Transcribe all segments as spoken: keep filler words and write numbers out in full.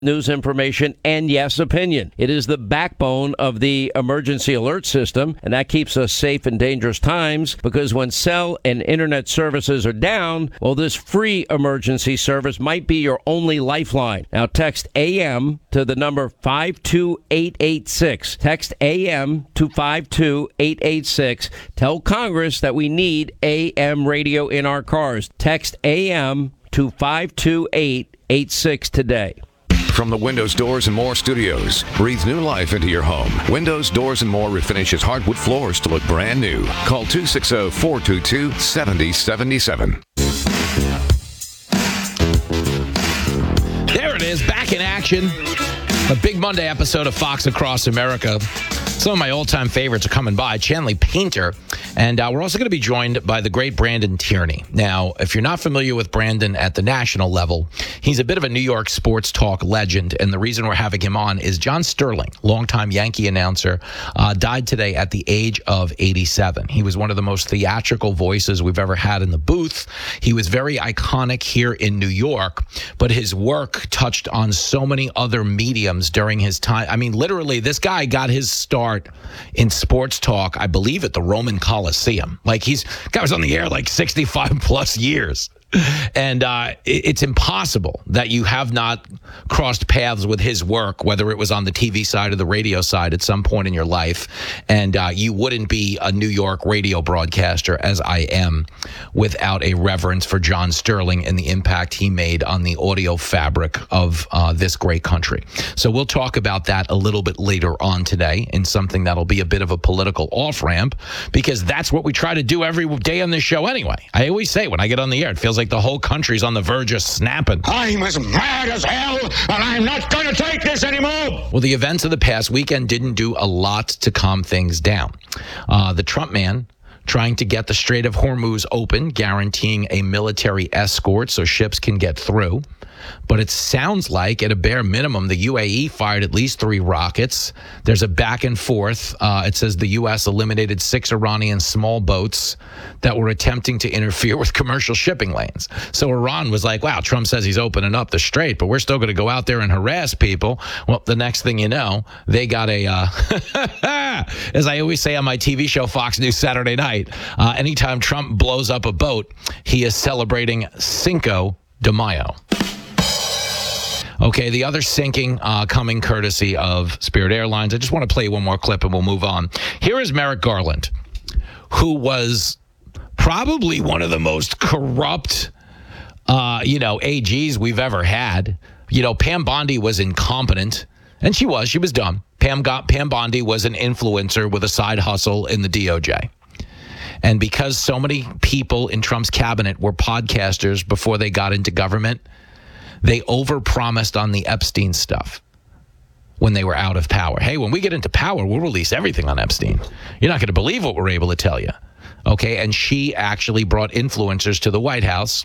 news information, and yes, opinion. It is the backbone of the emergency alert system, and that keeps us safe in dangerous times, because when cell and internet services are down, well, this free emergency service might be your only lifeline. Now text A M to the number five two eight eight six. Text A M to five two eight eight six. Tell Congress that we need A M radio in our cars. Text A M to five two eight eight six today. From the Windows Doors and More Studios, breathe new life into your home. Windows Doors and More refinishes hardwood floors to look brand new. Call two six zero, four two two, seven zero seven seven. There it is, back in action. A big Monday episode of Fox Across America. Some of my all-time favorites are coming by. Chanley Painter. And uh, we're also going to be joined by the great Brandon Tierney. Now, if you're not familiar with Brandon at the national level, he's a bit of a New York sports talk legend. And the reason we're having him on is John Sterling, longtime Yankee announcer, uh, died today at the age of eighty-seven. He was one of the most theatrical voices we've ever had in the booth. He was very iconic here in New York, but his work touched on so many other mediums during his time. I mean, literally, this guy got his start in sports talk, I believe, at the Roman Coliseum. Like, he's guy was on the air like sixty-five plus years. And uh, it, it's impossible that you have not crossed paths with his work, whether it was on the T V side or the radio side at some point in your life. And uh, you wouldn't be a New York radio broadcaster, as I am, without a reverence for John Sterling and the impact he made on the audio fabric of uh, this great country. So we'll talk about that a little bit later on today in something that'll be a bit of a political off-ramp, because that's what we try to do every day on this show anyway. I always say when I get on the air, it feels like like the whole country's on the verge of snapping. I'm as mad as hell, and I'm not going to take this anymore. Well, the events of the past weekend didn't do a lot to calm things down. Uh, the Trump man trying to get the Strait of Hormuz open, guaranteeing a military escort so ships can get through. But it sounds like, at a bare minimum, the U A E fired at least three rockets. There's a back and forth. Uh, it says the U S eliminated six Iranian small boats that were attempting to interfere with commercial shipping lanes. So Iran was like, wow, Trump says he's opening up the strait, but we're still going to go out there and harass people. Well, the next thing you know, they got a, uh, as I always say on my T V show, Fox News Saturday Night, uh, anytime Trump blows up a boat, he is celebrating Cinco de Mayo. Okay, the other sinking uh, coming courtesy of Spirit Airlines. I just want to play one more clip and we'll move on. Here is Merrick Garland, who was probably one of the most corrupt, uh, you know, A Gs we've ever had. You know, Pam Bondi was incompetent, and she was. She was dumb. Pam, got, Pam Bondi was an influencer with a side hustle in the D O J. And because so many people in Trump's cabinet were podcasters before they got into government, they overpromised on the Epstein stuff when they were out of power. Hey, when we get into power, we'll release everything on Epstein. You're not going to believe what we're able to tell you. Okay, and she actually brought influencers to the White House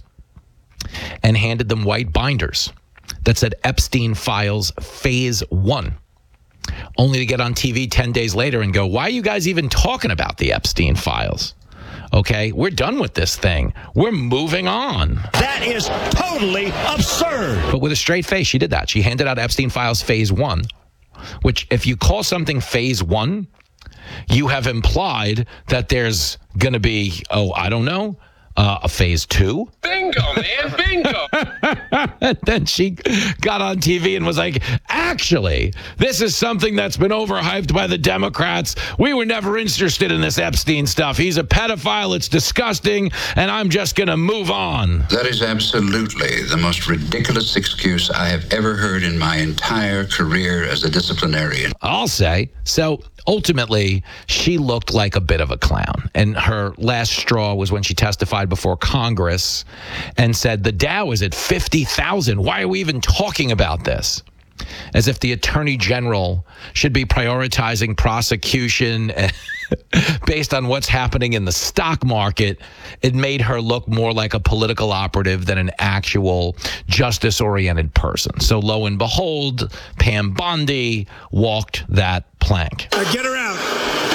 and handed them white binders that said Epstein Files Phase One, only to get on T V ten days later and go, why are you guys even talking about the Epstein files? Okay, we're done with this thing. We're moving on. That is totally absurd. But with a straight face, she did that. She handed out Epstein Files Phase One, which if you call something Phase One, you have implied that there's going to be, oh, I don't know, uh, a Phase Two. Bingo, man, bingo. And then she got on T V and was like, actually, this is something that's been overhyped by the Democrats. We were never interested in this Epstein stuff. He's a pedophile. It's disgusting. And I'm just going to move on. That is absolutely the most ridiculous excuse I have ever heard in my entire career as a disciplinarian. I'll say. So ultimately, she looked like a bit of a clown. And her last straw was when she testified before Congress and said, the Dow is at fifty thousand. Why are we even talking about this? As if the Attorney General should be prioritizing prosecution based on what's happening in the stock market. It made her look more like a political operative than an actual justice-oriented person. So lo and behold, Pam Bondi walked that plank. Uh, get her out. Get her out of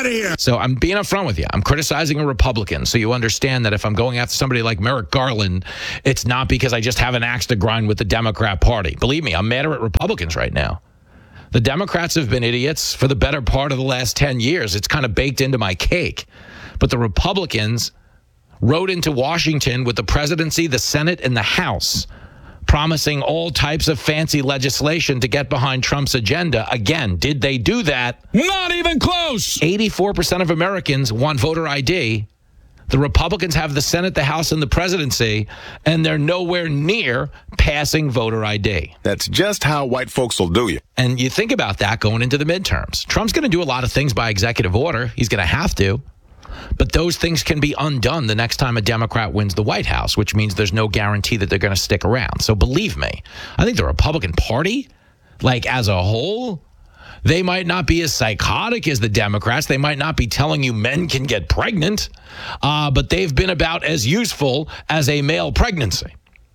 of here. So I'm being upfront with you. I'm criticizing a Republican, so you understand that if I'm going after somebody like Merrick Garland, it's not because I just have an axe to grind with the Democrat Party. Believe me, I'm madder at Republicans right now. The Democrats have been idiots for the better part of the last ten years. It's kind of baked into my cake. But the Republicans rode into Washington with the presidency, the Senate, and the House, promising all types of fancy legislation to get behind Trump's agenda. Again, did they do that? Not even close. eighty-four percent of Americans want voter I D. The Republicans have the Senate, the House, and the presidency, and they're nowhere near passing voter I D. That's just how white folks will do you. And you think about that going into the midterms. Trump's going to do a lot of things by executive order. He's going to have to. But those things can be undone the next time a Democrat wins the White House, which means there's no guarantee that they're going to stick around. So believe me, I think the Republican Party, like as a whole, they might not be as psychotic as the Democrats. They might not be telling you men can get pregnant, uh, but they've been about as useful as a male pregnancy.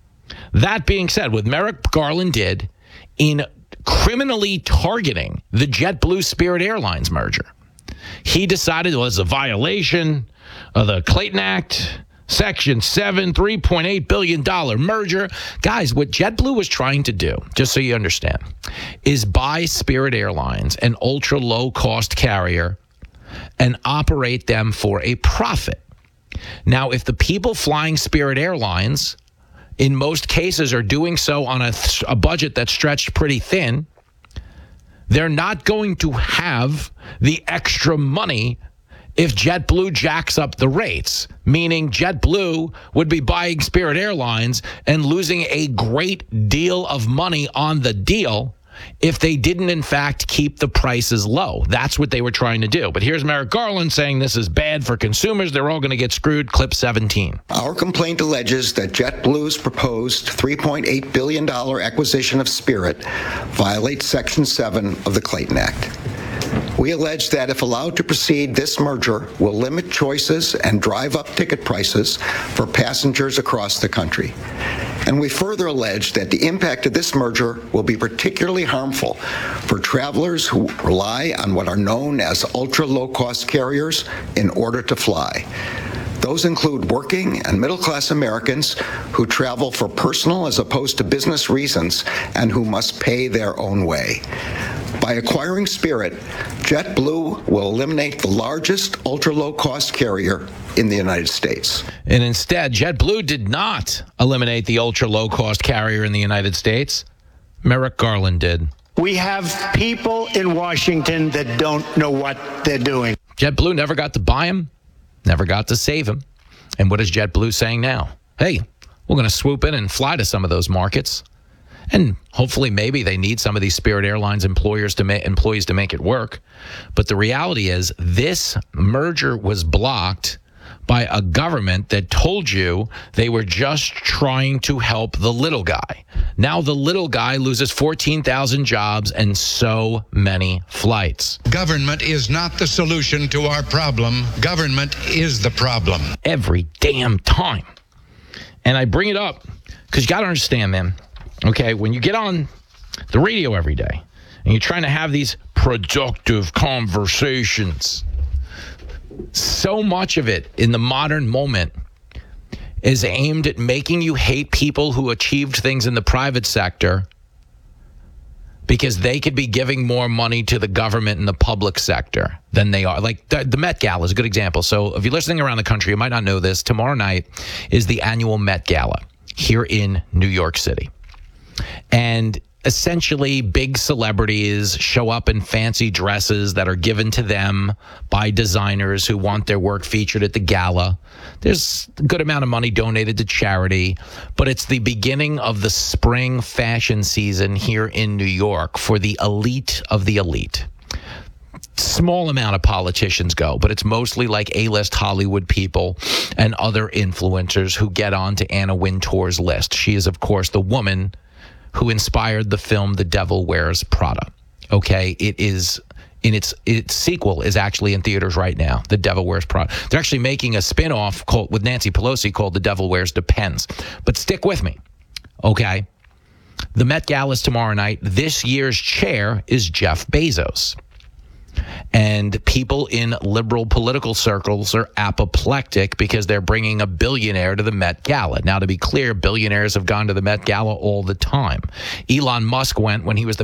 That being said, what Merrick Garland did in criminally targeting the JetBlue Spirit Airlines merger, he decided it was a violation of the Clayton Act, Section seven, three point eight billion dollars merger. Guys, what JetBlue was trying to do, just so you understand, is buy Spirit Airlines, an ultra-low-cost carrier, and operate them for a profit. Now, if the people flying Spirit Airlines, in most cases, are doing so on a, a budget that's stretched pretty thin, they're not going to have the extra money if JetBlue jacks up the rates, meaning JetBlue would be buying Spirit Airlines and losing a great deal of money on the deal if they didn't, in fact, keep the prices low. That's what they were trying to do. But here's Merrick Garland saying this is bad for consumers. They're all going to get screwed. Clip seventeen. Our complaint alleges that JetBlue's proposed three point eight billion dollars acquisition of Spirit violates Section seven of the Clayton Act. We allege that if allowed to proceed, this merger will limit choices and drive up ticket prices for passengers across the country. And we further allege that the impact of this merger will be particularly harmful for travelers who rely on what are known as ultra-low-cost carriers in order to fly. Those include working and middle-class Americans who travel for personal as opposed to business reasons and who must pay their own way. By acquiring Spirit, JetBlue will eliminate the largest ultra-low-cost carrier in the United States. And instead, JetBlue did not eliminate the ultra-low-cost carrier in the United States. Merrick Garland did. We have people in Washington that don't know what they're doing. JetBlue never got to buy him, never got to save him. And what is JetBlue saying now? Hey, we're going to swoop in and fly to some of those markets. And hopefully maybe they need some of these Spirit Airlines employers to ma- employees to make it work. But the reality is this merger was blocked by a government that told you they were just trying to help the little guy. Now the little guy loses fourteen thousand jobs and so many flights. Government is not the solution to our problem. Government is the problem. Every damn time. And I bring it up because you got to understand, man. Okay, when you get on the radio every day and you're trying to have these productive conversations, so much of it in the modern moment is aimed at making you hate people who achieved things in the private sector because they could be giving more money to the government and the public sector than they are. Like the, the Met Gala is a good example. So if you're listening around the country, you might not know this. Tomorrow night is the annual Met Gala here in New York City. And essentially, big celebrities show up in fancy dresses that are given to them by designers who want their work featured at the gala. There's a good amount of money donated to charity, but it's the beginning of the spring fashion season here in New York for the elite of the elite. Small amount of politicians go, but it's mostly like A-list Hollywood people and other influencers who get onto Anna Wintour's list. She is, of course, the woman who inspired the film The Devil Wears Prada. Okay, it is in its its sequel is actually in theaters right now. The Devil Wears Prada. They're actually making a spin-off called with Nancy Pelosi called The Devil Wears Depends. But stick with me, okay? The Met Gala is tomorrow night. This year's chair is Jeff Bezos. And people in liberal political circles are apoplectic because they're bringing a billionaire to the Met Gala. Now, to be clear, billionaires have gone to the Met Gala all the time. Elon Musk went when he was the